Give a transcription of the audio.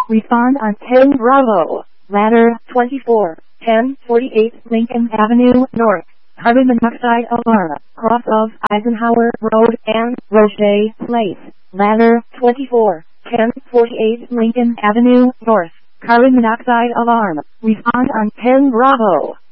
Respond on 10 Bravo. Ladder 24, 1048 Lincoln Avenue North. Carbon monoxide alarm. Cross of Eisenhower Road and Roche Place. Ladder 24, 1048 Lincoln Avenue North. Carbon monoxide alarm. Respond on 10 Bravo.